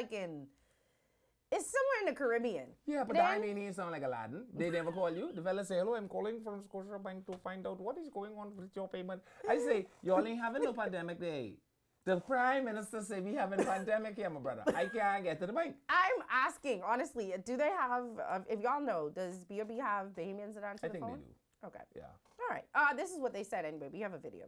like it's somewhere in the Caribbean. Yeah, but I mean, he sound like Aladdin. They never call you. The fella say, hello, I'm calling from Scotiabank to find out what is going on with your payment. I say, y'all ain't having no pandemic day. The Prime Minister say we having pandemic here, my brother. I can't get to the bank. I'm asking, honestly, do they have, if y'all know, does BOB have Bahamians that answer the phone? I think they do. Okay. Yeah. All right. This is what they said anyway. We have a video.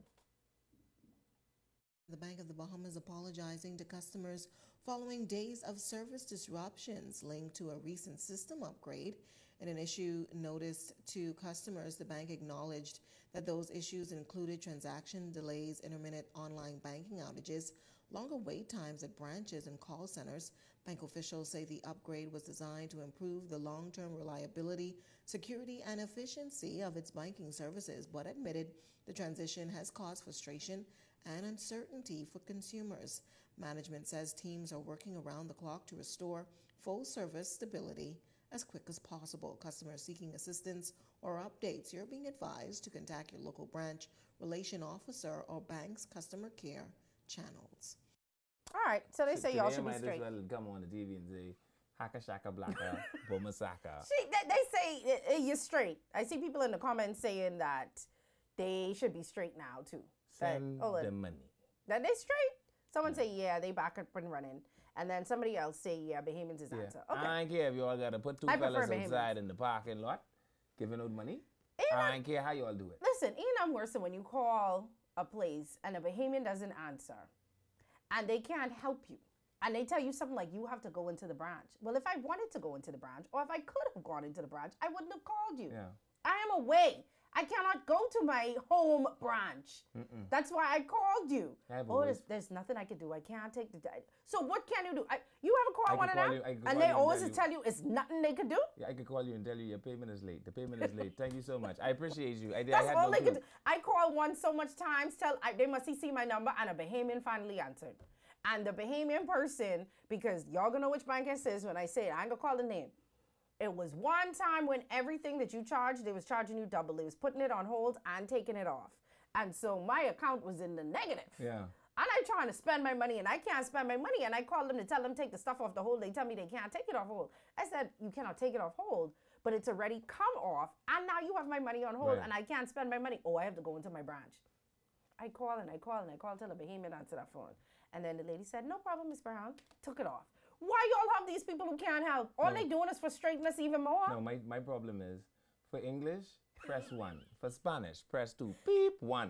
The Bank of the Bahamas apologizing to customers following days of service disruptions linked to a recent system upgrade. In an issue noticed to customers, the bank acknowledged that those issues included transaction delays, intermittent online banking outages, longer wait times at branches and call centers. Bank officials say the upgrade was designed to improve the long-term reliability, security, and efficiency of its banking services, but admitted the transition has caused frustration and uncertainty for consumers. Management says teams are working around the clock to restore full service stability as quick as possible. Customers seeking assistance or updates, you're being advised to contact your local branch relation officer or bank's customer care channels. All right, so they say y'all should be straight. Might as well come on the TV and say, haka shaka blaka, bomasaka. They say you're straight. I see people in the comments saying that they should be straight now too. Send them money. That they straight. Someone say, yeah, they back up and running. And then somebody else say, yeah, Bahamians is answer. Okay. I don't care if y'all got to put two fellas outside in the parking lot giving out money. I don't care how y'all do it. Listen, I'm worse than when you call a place and a Bahamian doesn't answer and they can't help you. And they tell you something like, you have to go into the branch. Well, if I wanted to go into the branch or if I could have gone into the branch, I wouldn't have called you. Yeah. I am away. I cannot go to my home branch. That's why I called you. There's nothing I can do. I can't take the... So what can you do? You ever call one of them? And they always tell you it's nothing they could do? Yeah, I could call you and tell you your payment is late. The payment is late. Thank you so much. I appreciate you. That's all they could do. I called one so much times. They must see my number, and a Bahamian finally answered. And the Bahamian person, because y'all gonna know which bank it is when I say it, I ain't gonna call the name. It was one time when everything that you charged, they was charging you double. They was putting it on hold and taking it off. And so my account was in the negative. Yeah. And I'm trying to spend my money and I can't spend my money. And I called them to tell them take the stuff off the hold. They tell me they can't take it off hold. I said, you cannot take it off hold, but it's already come off. And now you have my money on hold and I can't spend my money. Oh, I have to go into my branch. I call and I call and I call till the Bahamian answer that phone. And then the lady said, no problem, Miss Brown. Took it off. Why y'all have these people who can't help? All they doing is frustrating us even more. No, my problem is, for English, press 1. For Spanish, press 2. Beep, 1.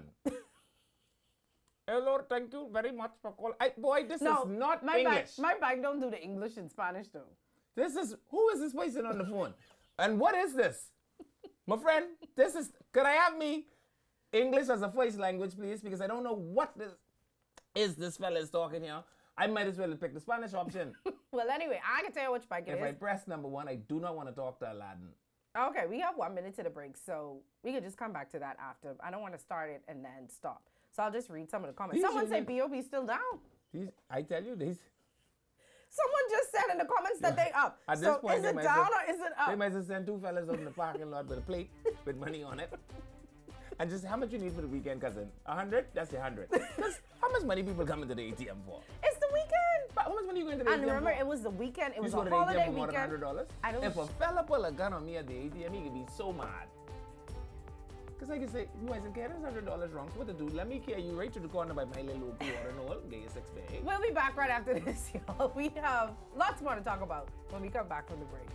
Hello, thank you very much for calling. This is not English. My bank don't do the English and Spanish though. Who is this person on the phone? And what is this? My friend, could I have me English as a first language, please? Because I don't know what this fella is talking here. I might as well pick the Spanish option. Well, anyway, I can tell you which bank it is. If I press number 1, I do not want to talk to Aladdin. Okay, we have 1 minute to the break, so we could just come back to that after. I don't want to start it and then stop. So I'll just read some of the comments. Someone say BOB still down. I tell you, these... Someone just said in the comments that they up. At this point, is it down or is it up? They might have sent 2 fellas out in the parking lot with a plate with money on it. And just how much you need for the weekend, cousin? 100? That's 100. Because how much money people come into the ATM for? It's the weekend. But how much money you going to the ATM and remember, for? it was the weekend. It was a holiday weekend. $100? If a fella pull a gun on me at the ATM, he could be so mad. Because I can say, you guys carry $100 wrong. So what to do? Let me carry you right to the corner by my little local water and all. Get your 6 bay. We'll be back right after this, y'all. We have lots more to talk about when we come back from the break.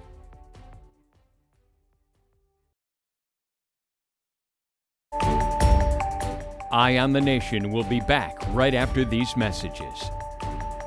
Eye on the Nation will be back right after these messages.